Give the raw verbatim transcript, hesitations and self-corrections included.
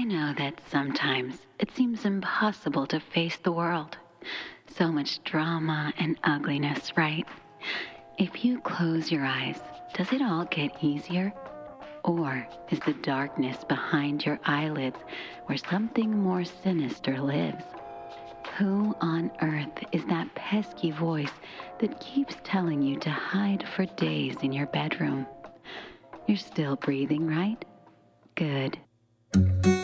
know that sometimes it seems impossible to face the world. So much drama and ugliness, right? If you close your eyes, does it all get easier? Or is the darkness behind your eyelids where something more sinister lives? Who on earth is that pesky voice that keeps telling you to hide for days in your bedroom? You're still breathing, right? Good.